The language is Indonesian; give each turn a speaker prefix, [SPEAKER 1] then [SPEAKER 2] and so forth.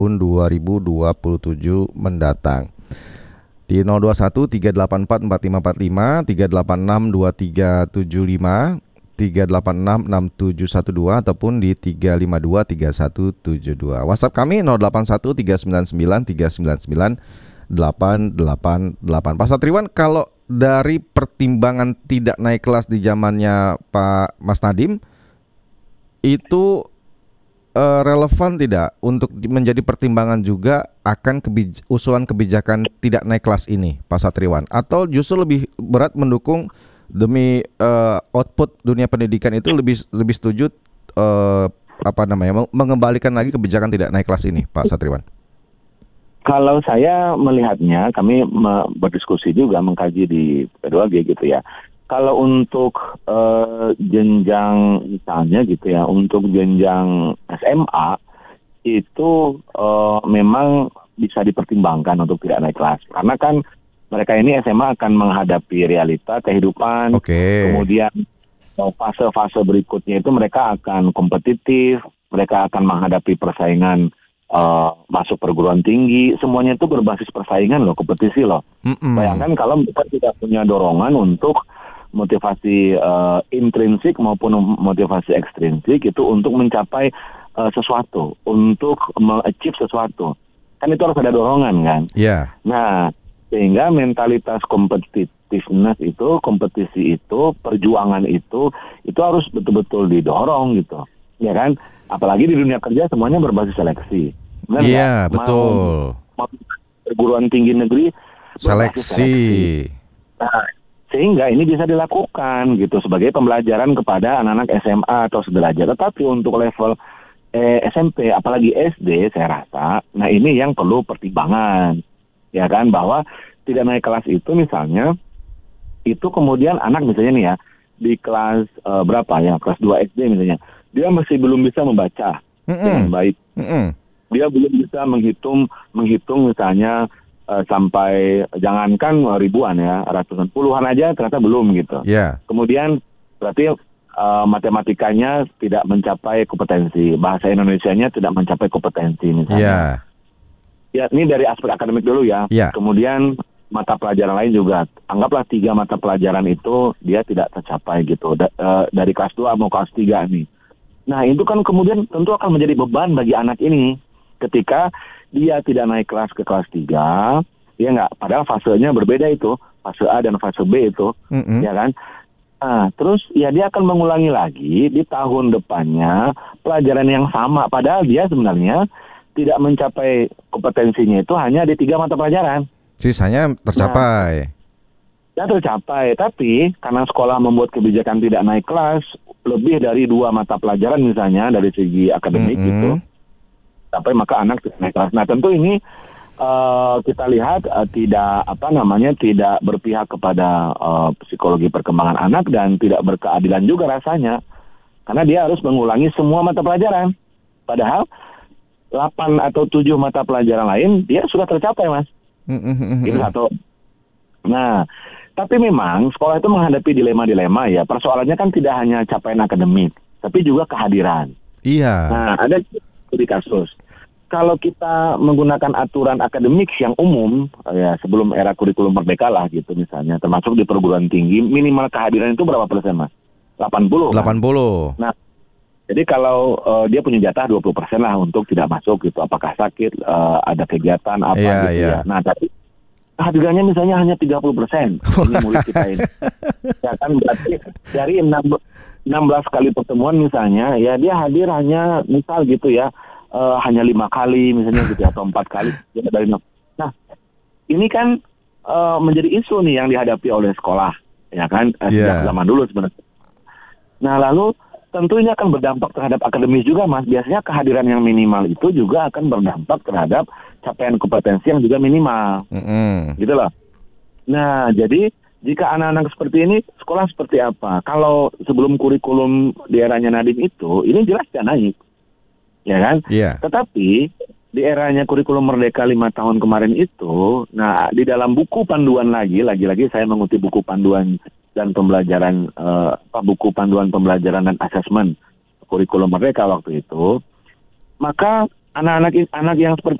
[SPEAKER 1] tahun 2027 mendatang. Di 021 384 4545, 386 2375, 386 6712 ataupun di 352 3172. WhatsApp kami 081 399 399 888. Pak Satriwan, kalau dari pertimbangan tidak naik kelas di zamannya Pak Mas Nadiem itu relevan tidak untuk menjadi pertimbangan juga akan usulan kebijakan tidak naik kelas ini, Pak Satriwan? Atau justru lebih berat mendukung demi output dunia pendidikan itu lebih setuju mengembalikan lagi kebijakan tidak naik kelas ini, Pak Satriwan?
[SPEAKER 2] Kalau saya melihatnya, kami berdiskusi juga mengkaji di P2G gitu ya. Kalau untuk jenjang misalnya gitu ya, untuk jenjang SMA itu memang bisa dipertimbangkan untuk tidak naik kelas. Karena kan mereka ini SMA akan menghadapi realita kehidupan. Kemudian fase-fase berikutnya itu mereka akan kompetitif, mereka akan menghadapi persaingan masuk perguruan tinggi. Semuanya itu berbasis persaingan loh, kompetisi loh. Bayangkan kalau kita tidak punya dorongan untuk motivasi intrinsik maupun motivasi ekstrinsik itu untuk mencapai sesuatu, untuk me-achieve sesuatu. Kan itu harus ada dorongan kan?
[SPEAKER 1] Iya.
[SPEAKER 2] Nah, sehingga mentalitas competitiveness itu, kompetisi itu, perjuangan itu harus betul-betul didorong gitu. Ya kan? Apalagi di dunia kerja semuanya berbasis seleksi.
[SPEAKER 1] Iya, betul.
[SPEAKER 2] Mau perguruan tinggi negeri
[SPEAKER 1] seleksi.
[SPEAKER 2] Nah, sehingga ini bisa dilakukan gitu sebagai pembelajaran kepada anak-anak SMA atau sederajat. Tetapi untuk level SMP apalagi SD saya rasa, nah ini yang perlu pertimbangan, ya kan, bahwa tidak naik kelas itu misalnya itu kemudian anak misalnya nih ya di kelas berapa ya, kelas 2 SD misalnya, dia masih belum bisa membaca dengan baik, dia belum bisa menghitung misalnya sampai jangankan ribuan ya, ratusan, puluhan aja ternyata belum gitu. Kemudian berarti matematikanya tidak mencapai kompetensi, bahasa Indonesianya tidak mencapai kompetensi misalnya. Ya, ini dari aspek akademik dulu ya. Kemudian mata pelajaran lain juga, anggaplah 3 mata pelajaran itu dia tidak tercapai gitu, dari kelas 2 mau kelas 3 nih. Nah itu kan kemudian tentu akan menjadi beban bagi anak ini ketika dia tidak naik kelas ke kelas 3, ya nggak, padahal fasenya berbeda itu, fase A dan fase B itu, ya kan. Nah, terus ya dia akan mengulangi lagi di tahun depannya pelajaran yang sama, padahal dia sebenarnya tidak mencapai kompetensinya itu hanya di 3 mata pelajaran.
[SPEAKER 1] Sisanya tercapai.
[SPEAKER 2] Ya tercapai, tapi karena sekolah membuat kebijakan tidak naik kelas, lebih dari 2 mata pelajaran misalnya dari segi akademik gitu, sampai maka anak tidak naik kelas. Nah tentu ini kita lihat tidak berpihak kepada psikologi perkembangan anak dan tidak berkeadilan juga rasanya, karena dia harus mengulangi semua mata pelajaran, padahal 8 atau 7 mata pelajaran lain dia sudah tercapai, Mas. Itu satu. Nah, tapi memang sekolah itu menghadapi dilema-dilema ya. Persoalannya kan tidak hanya capaian akademik, tapi juga kehadiran. Nah, ada di kasus. Kalau kita menggunakan aturan akademik yang umum, ya sebelum era kurikulum merdeka lah gitu misalnya, termasuk di perguruan tinggi, minimal kehadiran itu berapa persen, Mas? 80.
[SPEAKER 1] 80.
[SPEAKER 2] Nah, jadi kalau dia punya jatah 20% lah untuk tidak masuk gitu, apakah sakit, ada kegiatan apa gitu ya. Nah, tapi kehadirannya misalnya hanya 30%. Ini murid kita ini. Ya kan berarti dari 16 kali pertemuan misalnya, ya dia hadir hanya misal gitu ya, hanya 5 kali misalnya gitu atau 4 kali dari. Nah, ini kan menjadi isu nih yang dihadapi oleh sekolah, ya kan, sejak zaman dulu sebenarnya. Nah, lalu tentu ini akan berdampak terhadap akademis juga, Mas. Biasanya kehadiran yang minimal itu juga akan berdampak terhadap capaian kompetensi yang juga minimal. Gitu loh. Nah, jadi jika anak-anak seperti ini, sekolah seperti apa? Kalau sebelum kurikulum di eranya Nadiem itu, ini jelas tidak naik. Ya kan? Tetapi di eranya kurikulum merdeka 5 tahun kemarin itu, nah di dalam buku panduan lagi-lagi saya mengutip buku panduan dan pembelajaran, buku panduan pembelajaran dan asesmen kurikulum merdeka waktu itu, maka anak-anak yang seperti